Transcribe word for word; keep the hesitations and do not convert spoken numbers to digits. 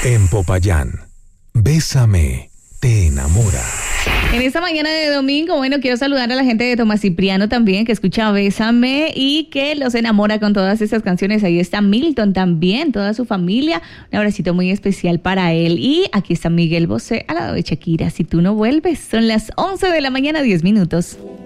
En Popayán, Bésame, te enamora. En esta mañana de domingo, bueno, quiero saludar a la gente de Tomás Cipriano también, que escucha Bésame y que los enamora con todas estas canciones. Ahí está Milton también, toda su familia. Un abracito muy especial para él. Y aquí está Miguel Bosé al lado de Shakira. Si tú no vuelves, son las once de la mañana, diez minutos.